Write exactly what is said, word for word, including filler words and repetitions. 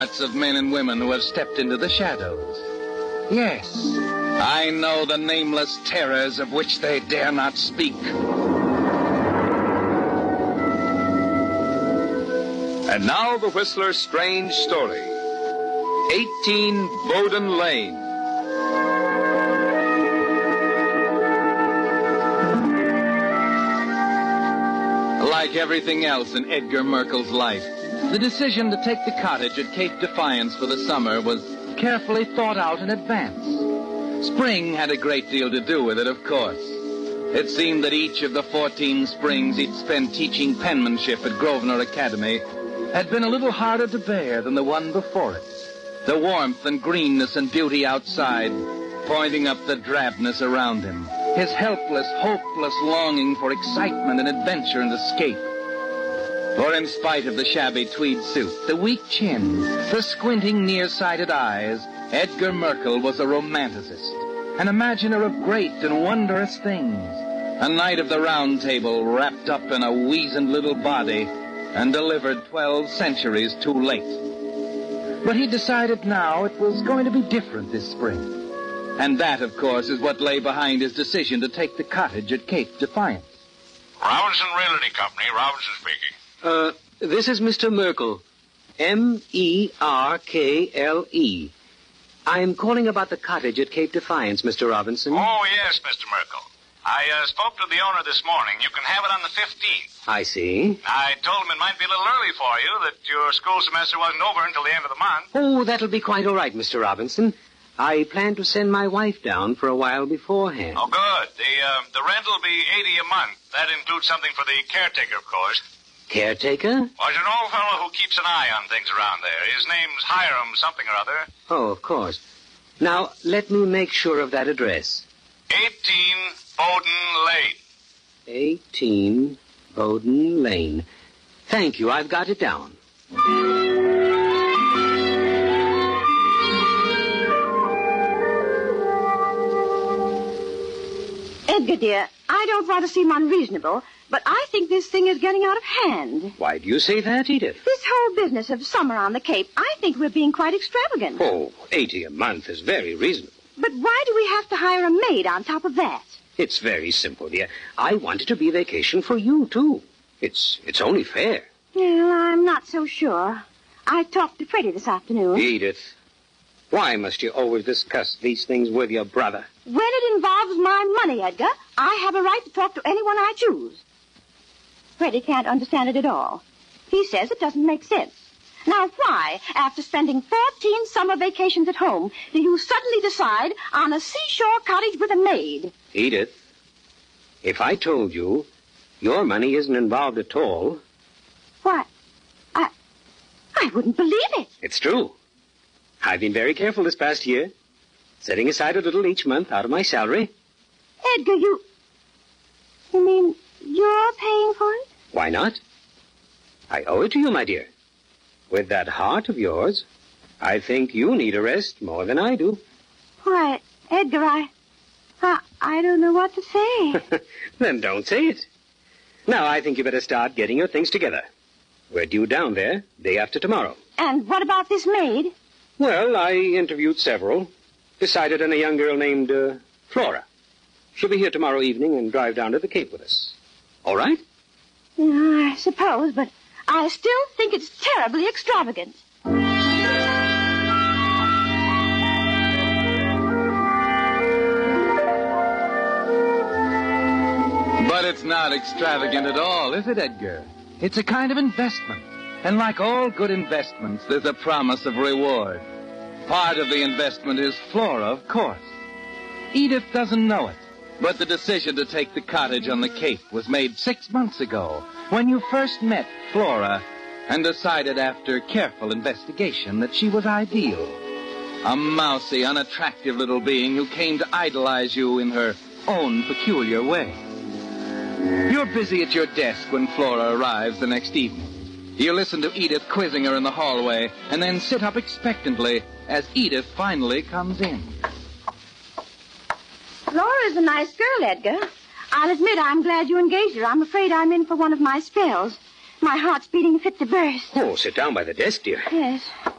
hearts of men and women who have stepped into the shadows. Yes, I know the nameless terrors of which they dare not speak. And now the Whistler's strange story. eighteen Bowden Lane. Like everything else in Edgar Merkel's life, the decision to take the cottage at Cape Defiance for the summer was carefully thought out in advance. Spring had a great deal to do with it, of course. It seemed that each of the fourteen springs he'd spent teaching penmanship at Grosvenor Academy had been a little harder to bear than the one before it. The warmth and greenness and beauty outside, pointing up the drabness around him. His helpless, hopeless longing for excitement and adventure and escape. For in spite of the shabby tweed suit, the weak chin, the squinting nearsighted eyes, Edgar Merkel was a romanticist, an imaginer of great and wondrous things, a knight of the round table wrapped up in a weazened little body and delivered twelve centuries too late. But he decided now it was going to be different this spring. And that, of course, is what lay behind his decision to take the cottage at Cape Defiance. Robinson Realty Company, Robinson speaking. Uh, this is Mister Merkel. M E R K L E. I'm calling about the cottage at Cape Defiance, Mister Robinson. Oh, yes, Mister Merkel. I uh, spoke to the owner this morning. You can have it on the fifteenth. I see. I told him it might be a little early for you, that your school semester wasn't over until the end of the month. Oh, that'll be quite all right, Mister Robinson. I plan to send my wife down for a while beforehand. Oh, good. The uh, the rent will be eighty a month. That includes something for the caretaker, of course. Caretaker? Well, there's an old fellow who keeps an eye on things around there. His name's Hiram something or other. Oh, of course. Now, let me make sure of that address. eighteen Bowden Lane. eighteen Bowden Lane. Thank you. I've got it down. Edgar, dear, I don't want to seem unreasonable, but I think this thing is getting out of hand. Why do you say that, Edith? This whole business of summer on the Cape, I think we're being quite extravagant. Oh, eighty a month is very reasonable. But why do we have to hire a maid on top of that? It's very simple, dear. I want it to be a vacation for you, too. It's it's only fair. Well, I'm not so sure. I talked to Freddie this afternoon. Edith, why must you always discuss these things with your brother? When it involves my money, Edgar, I have a right to talk to anyone I choose. Freddie can't understand it at all. He says it doesn't make sense. Now, why, after spending fourteen summer vacations at home, do you suddenly decide on a seashore cottage with a maid? Edith, if I told you your money isn't involved at all... Why, I... I wouldn't believe it. It's true. I've been very careful this past year, setting aside a little each month out of my salary. Edgar, you... You mean you're paying for it? Why not? I owe it to you, my dear. With that heart of yours, I think you need a rest more than I do. Why, Edgar, I... I, I don't know what to say. Then don't say it. Now, I think you better start getting your things together. We're due down there day after tomorrow. And what about this maid? Well, I interviewed several. Decided on a young girl named uh, Flora. She'll be here tomorrow evening and drive down to the Cape with us. All right? I suppose, but I still think it's terribly extravagant. But it's not extravagant at all, is it, Edgar? It's a kind of investment. And like all good investments, there's a promise of reward. Part of the investment is Flora, of course. Edith doesn't know it, but the decision to take the cottage on the Cape was made six months ago, when you first met Flora and decided after careful investigation that she was ideal. A mousy, unattractive little being who came to idolize you in her own peculiar way. You're busy at your desk when Flora arrives the next evening. You listen to Edith quizzing her in the hallway, and then sit up expectantly as Edith finally comes in. Flora's a nice girl, Edgar. I'll admit I'm glad you engaged her. I'm afraid I'm in for one of my spells. My heart's beating fit to burst. Oh, sit down by the desk, dear. Yes.